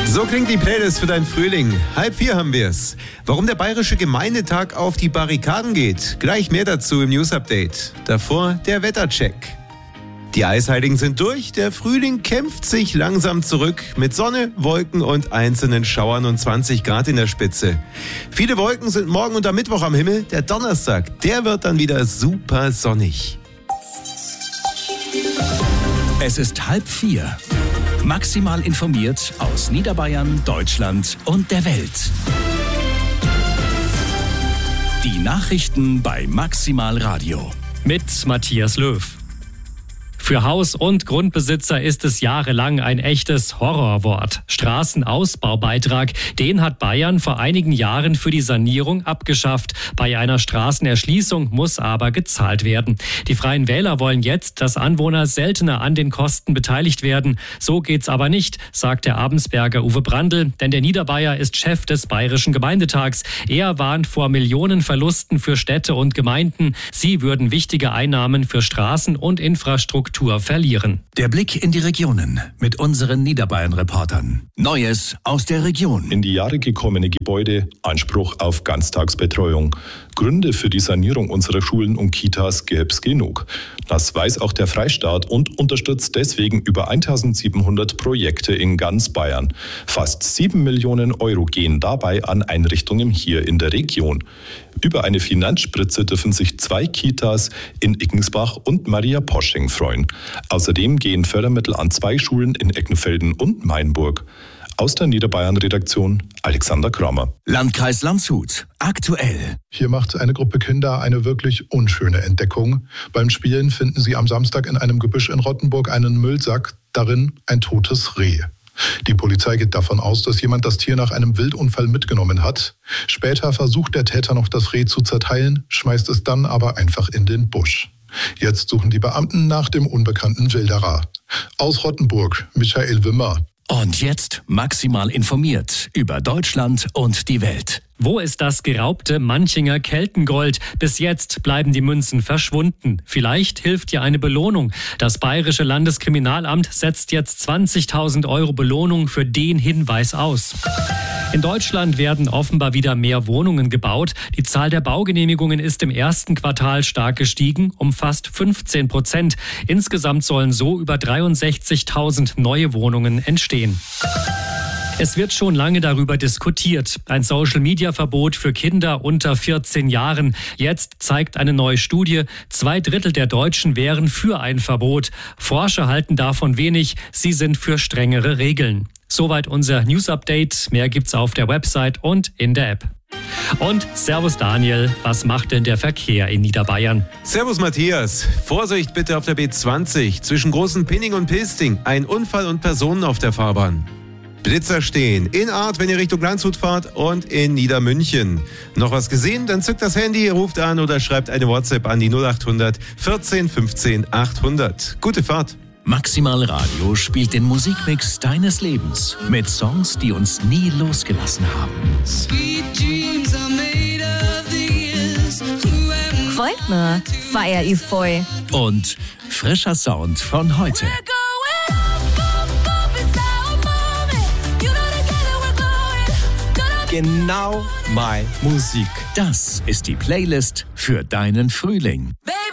So klingt die Playlist für deinen Frühling. 3:30 haben wir's. Warum der Bayerische Gemeindetag auf die Barrikaden geht. Gleich mehr dazu im News-Update. Davor der Wettercheck. Die Eisheiligen sind durch. Der Frühling kämpft sich langsam zurück. Mit Sonne, Wolken und einzelnen Schauern und 20 Grad in der Spitze. Viele Wolken sind morgen und am Mittwoch am Himmel. Der Donnerstag, der wird dann wieder super sonnig. Es ist 3:30. Maximal informiert aus Niederbayern, Deutschland und der Welt. Die Nachrichten bei Maximal Radio. Mit Matthias Löw. Für Haus- und Grundbesitzer ist es jahrelang ein echtes Horrorwort. Straßenausbaubeitrag, den hat Bayern vor einigen Jahren für die Sanierung abgeschafft. Bei einer Straßenerschließung muss aber gezahlt werden. Die Freien Wähler wollen jetzt, dass Anwohner seltener an den Kosten beteiligt werden. So geht's aber nicht, sagt der Abensberger Uwe Brandl, denn der Niederbayer ist Chef des Bayerischen Gemeindetags. Er warnt vor Millionenverlusten für Städte und Gemeinden. Sie würden wichtige Einnahmen für Straßen und Infrastruktur verlieren. Der Blick in die Regionen mit unseren Niederbayern-Reportern. Neues aus der Region. In die Jahre gekommene Gebäude, Anspruch auf Ganztagsbetreuung. Gründe für die Sanierung unserer Schulen und Kitas gäb's genug. Das weiß auch der Freistaat und unterstützt deswegen über 1700 Projekte in ganz Bayern. Fast 7 Millionen Euro gehen dabei an Einrichtungen hier in der Region. Über eine Finanzspritze dürfen sich 2 Kitas in Iggensbach und Maria Posching freuen. Außerdem gehen Fördermittel an 2 Schulen in Eckenfelden und Mainburg. Aus der Niederbayern-Redaktion Alexander Kramer. Landkreis Landshut. Aktuell. Hier macht eine Gruppe Kinder eine wirklich unschöne Entdeckung. Beim Spielen finden sie am Samstag in einem Gebüsch in Rottenburg einen Müllsack, darin ein totes Reh. Die Polizei geht davon aus, dass jemand das Tier nach einem Wildunfall mitgenommen hat. Später versucht der Täter noch, das Reh zu zerteilen, schmeißt es dann aber einfach in den Busch. Jetzt suchen die Beamten nach dem unbekannten Wilderer. Aus Rottenburg, Michael Wimmer. Und jetzt maximal informiert über Deutschland und die Welt. Wo ist das geraubte Manchinger Keltengold? Bis jetzt bleiben die Münzen verschwunden. Vielleicht hilft ja eine Belohnung. Das Bayerische Landeskriminalamt setzt jetzt 20.000 Euro Belohnung für den Hinweis aus. In Deutschland werden offenbar wieder mehr Wohnungen gebaut. Die Zahl der Baugenehmigungen ist im ersten Quartal stark gestiegen, um fast 15%. Insgesamt sollen so über 63.000 neue Wohnungen entstehen. Es wird schon lange darüber diskutiert. Ein Social-Media-Verbot für Kinder unter 14 Jahren. Jetzt zeigt eine neue Studie, 2/3 der Deutschen wären für ein Verbot. Forscher halten davon wenig. Sie sind für strengere Regeln. Soweit unser News-Update. Mehr gibt's auf der Website und in der App. Und Servus Daniel, was macht denn der Verkehr in Niederbayern? Servus Matthias. Vorsicht bitte auf der B20 zwischen Großen Pinning und Pilsting. Ein Unfall und Personen auf der Fahrbahn. Blitzer stehen in Arth, wenn ihr Richtung Landshut fahrt, und in Niedermünchen. Noch was gesehen? Dann zückt das Handy, ruft an oder schreibt eine WhatsApp an die 0800 14 15 800. Gute Fahrt. Maximal Radio spielt den Musikmix deines Lebens mit Songs, die uns nie losgelassen haben. Freut mir, feier ich voll. Und frischer Sound von heute. Genau meine Musik. Das ist die Playlist für deinen Frühling. Baby.